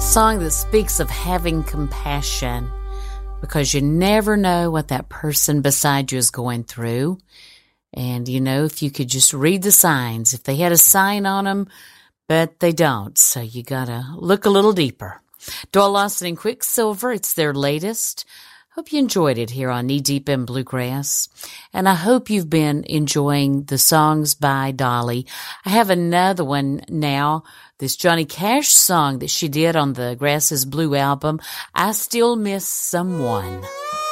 Song that speaks of having compassion, because you never know what that person beside you is going through. And, if you could just read the signs, if they had a sign on them, but they don't. So you got to look a little deeper. Doyle Lawson and Quicksilver, it's their latest. Hope you enjoyed it here on Knee Deep in Bluegrass. And I hope you've been enjoying the songs by Dolly. I have another one now, this Johnny Cash song that she did on the Grass is Blue album, I Still Miss Someone.